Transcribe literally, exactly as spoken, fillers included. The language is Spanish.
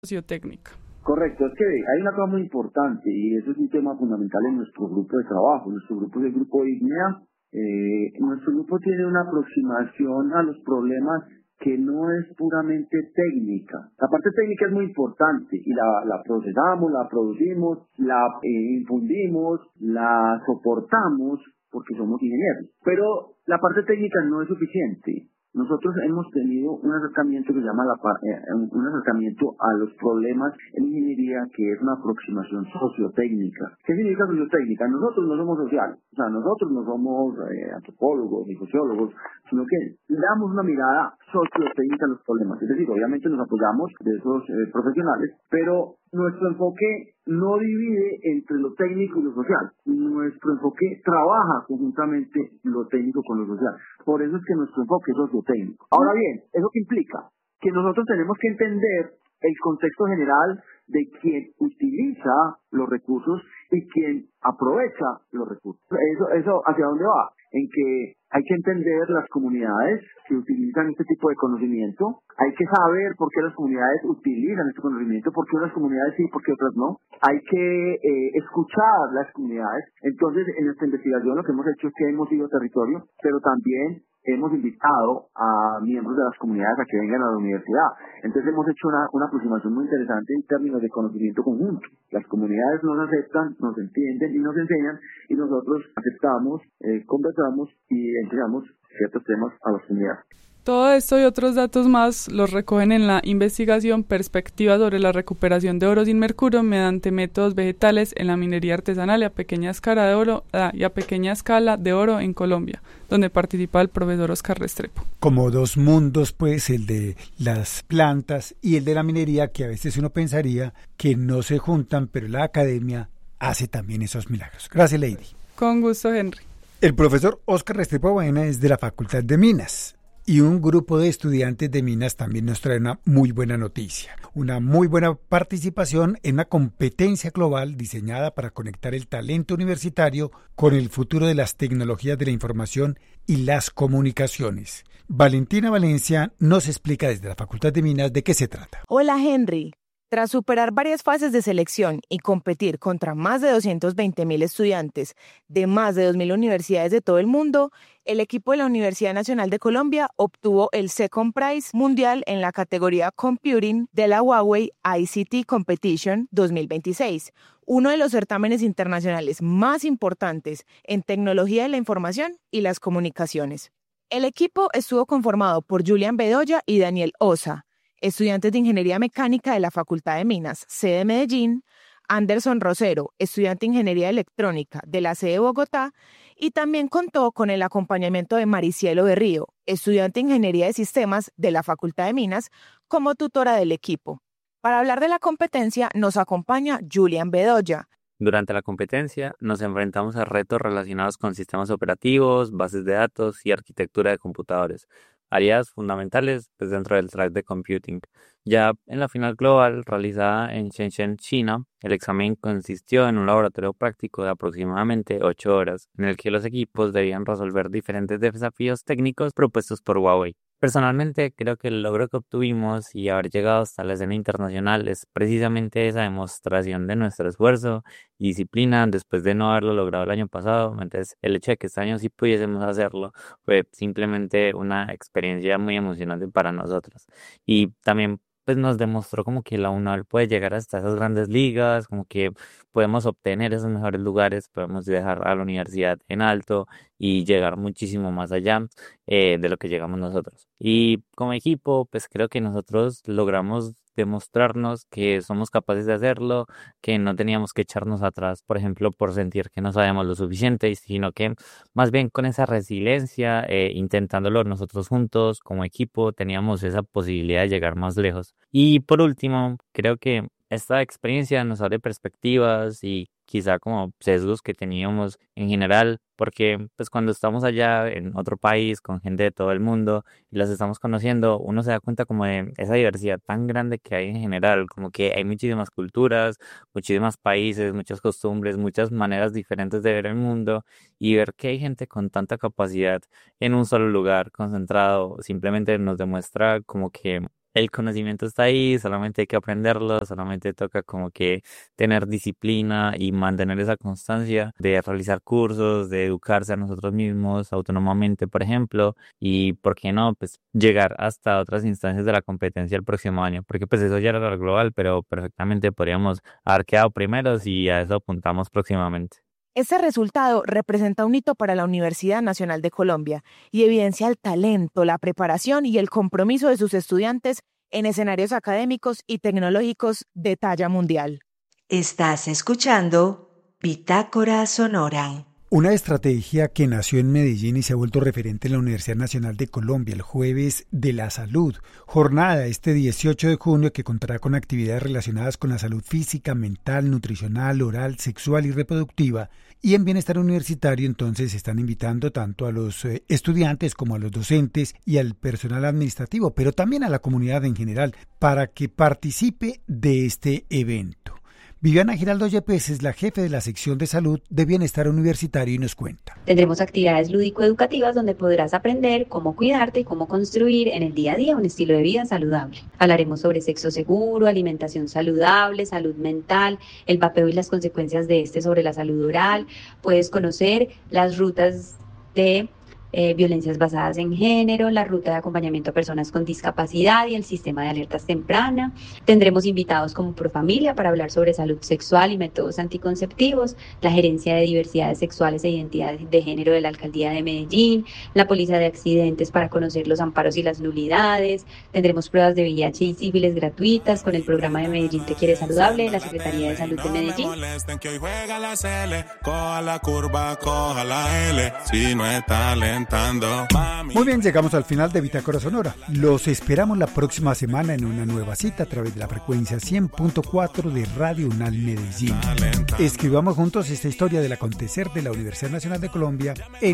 sociotécnica. Correcto, es que hay una cosa muy importante y eso es un tema fundamental en nuestro grupo de trabajo. Nuestro grupo es el grupo IGNEA. Eh, nuestro grupo tiene una aproximación a los problemas que no es puramente técnica. La parte técnica es muy importante y la, la procesamos, la producimos, la eh, infundimos, la soportamos porque somos ingenieros. Pero la parte técnica no es suficiente. Nosotros hemos tenido un acercamiento que se llama la, eh, un acercamiento a los problemas en ingeniería, que es una aproximación sociotécnica. ¿Qué significa sociotécnica? Nosotros no somos sociales, o sea, nosotros no somos eh, antropólogos ni sociólogos, sino que damos una mirada sociotécnica a los problemas. Es decir, obviamente nos apoyamos de esos eh, profesionales, pero nuestro enfoque no divide entre lo técnico y lo social. Nuestro enfoque trabaja conjuntamente lo técnico con lo social. Por eso es que nuestro enfoque es sociotécnico. Ahora bien, ¿eso qué implica? Que nosotros tenemos que entender el contexto general de quien utiliza los recursos y quien aprovecha los recursos. Eso, eso ¿hacia dónde va? En que hay que entender las comunidades que utilizan este tipo de conocimiento, hay que saber por qué las comunidades utilizan este conocimiento, por qué unas comunidades sí, por qué otras no, hay que eh, escuchar las comunidades. Entonces, en esta investigación lo que hemos hecho es que hemos ido a territorio, pero también hemos invitado a miembros de las comunidades a que vengan a la universidad. Entonces hemos hecho una, una aproximación muy interesante en términos de conocimiento conjunto. Las comunidades nos aceptan, nos entienden y nos enseñan, y nosotros aceptamos, eh, conversamos y entregamos ciertos temas a las comunidades. Todo esto y otros datos más los recogen en la investigación Perspectiva sobre la recuperación de oro sin mercurio mediante métodos vegetales en la minería artesanal y a pequeña escala de oro ah, y a pequeña escala de oro en Colombia, donde participa el profesor Oscar Restrepo. Como dos mundos, pues, el de las plantas y el de la minería, que a veces uno pensaría que no se juntan, pero la academia hace también esos milagros. Gracias, Lady. Con gusto, Henry. El profesor Oscar Restrepo Baena es de la Facultad de Minas. Y un grupo de estudiantes de Minas también nos trae una muy buena noticia, una muy buena participación en una competencia global diseñada para conectar el talento universitario con el futuro de las tecnologías de la información y las comunicaciones. Valentina Valencia nos explica desde la Facultad de Minas de qué se trata. Hola, Henry. Tras superar varias fases de selección y competir contra más de doscientos veinte mil estudiantes de más de dos mil universidades de todo el mundo, el equipo de la Universidad Nacional de Colombia obtuvo el Second Prize mundial en la categoría Computing de la Huawei I C T Competition dos mil veintiséis, uno de los certámenes internacionales más importantes en tecnología de la información y las comunicaciones. El equipo estuvo conformado por Julian Bedoya y Daniel Osa, estudiantes de Ingeniería Mecánica de la Facultad de Minas, sede de Medellín, Anderson Rosero, estudiante de Ingeniería Electrónica de la sede de Bogotá, y también contó con el acompañamiento de Maricielo Berrío, estudiante de Ingeniería de Sistemas de la Facultad de Minas, como tutora del equipo. Para hablar de la competencia nos acompaña Julian Bedoya. Durante la competencia nos enfrentamos a retos relacionados con sistemas operativos, bases de datos y arquitectura de computadores, áreas fundamentales pues, dentro del track de computing. Ya en la final global realizada en Shenzhen, China, el examen consistió en un laboratorio práctico de aproximadamente ocho horas, en el que los equipos debían resolver diferentes desafíos técnicos propuestos por Huawei. Personalmente creo que el logro que obtuvimos y haber llegado hasta la escena internacional es precisamente esa demostración de nuestro esfuerzo y disciplina después de no haberlo logrado el año pasado. Entonces el hecho de que este año sí pudiésemos hacerlo fue simplemente una experiencia muy emocionante para nosotros. Y también pues nos demostró como que la UNAL puede llegar hasta esas grandes ligas, como que podemos obtener esos mejores lugares, podemos dejar a la universidad en alto y llegar muchísimo más allá eh, de lo que llegamos nosotros. Y como equipo, pues creo que nosotros logramos demostrarnos que somos capaces de hacerlo, que no teníamos que echarnos atrás, por ejemplo, por sentir que no sabemos lo suficiente, sino que más bien con esa resiliencia, eh, intentándolo nosotros juntos como equipo, teníamos esa posibilidad de llegar más lejos. Y por último, creo que esta experiencia nos abre perspectivas y quizá como sesgos que teníamos en general, porque pues cuando estamos allá en otro país con gente de todo el mundo y las estamos conociendo, uno se da cuenta como de esa diversidad tan grande que hay en general, como que hay muchísimas culturas, muchísimos países, muchas costumbres, muchas maneras diferentes de ver el mundo, y ver que hay gente con tanta capacidad en un solo lugar concentrado simplemente nos demuestra como que el conocimiento está ahí, solamente hay que aprenderlo, solamente toca como que tener disciplina y mantener esa constancia de realizar cursos, de educarse a nosotros mismos autónomamente, por ejemplo, y por qué no, pues llegar hasta otras instancias de la competencia el próximo año, porque pues eso ya era lo global, pero perfectamente podríamos haber quedado primeros y a eso apuntamos próximamente. Este resultado representa un hito para la Universidad Nacional de Colombia y evidencia el talento, la preparación y el compromiso de sus estudiantes en escenarios académicos y tecnológicos de talla mundial. Estás escuchando Bitácora Sonora. Una estrategia que nació en Medellín y se ha vuelto referente en la Universidad Nacional de Colombia, el Jueves de la Salud. Jornada este dieciocho de junio que contará con actividades relacionadas con la salud física, mental, nutricional, oral, sexual y reproductiva. Y en Bienestar Universitario entonces están invitando tanto a los eh, estudiantes como a los docentes y al personal administrativo, pero también a la comunidad en general, para que participe de este evento. Viviana Giraldo Yepes es la jefe de la sección de salud de Bienestar Universitario y nos cuenta. Tendremos actividades lúdico-educativas donde podrás aprender cómo cuidarte y cómo construir en el día a día un estilo de vida saludable. Hablaremos sobre sexo seguro, alimentación saludable, salud mental, el vapeo y las consecuencias de este sobre la salud oral. Puedes conocer las rutas de Eh, violencias basadas en género, la ruta de acompañamiento a personas con discapacidad y el sistema de alertas temprana. Tendremos invitados como Profamilia para hablar sobre salud sexual y métodos anticonceptivos, la Gerencia de Diversidades Sexuales e Identidades de Género de la Alcaldía de Medellín, la Póliza de Accidentes para conocer los amparos y las nulidades. Tendremos pruebas de V I H y sífilis gratuitas con el programa de Medellín Te Quiere Saludable de la Secretaría de Salud de Medellín. Muy bien, llegamos al final de Bitácora Sonora. Los esperamos la próxima semana en una nueva cita a través de la frecuencia cien punto cuatro de Radio UNAL Medellín. Escribamos juntos esta historia del acontecer de la Universidad Nacional de Colombia en